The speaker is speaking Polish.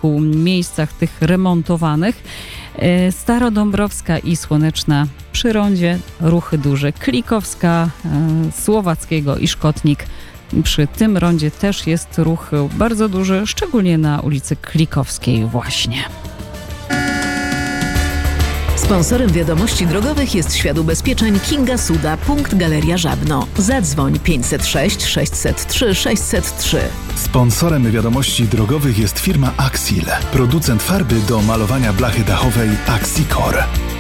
kilku miejscach tych remontowanych. Starodąbrowska i Słoneczna przy rondzie, ruchy duże. Klikowska, Słowackiego i Szkotnik. Przy tym rondzie też jest ruch bardzo duży, szczególnie na ulicy Klikowskiej właśnie. Sponsorem Wiadomości Drogowych jest Świat Ubezpieczeń Kinga Suda, punkt Galeria Żabno. Zadzwoń 506 603 603. Sponsorem Wiadomości Drogowych jest firma Axil, producent farby do malowania blachy dachowej Axicor.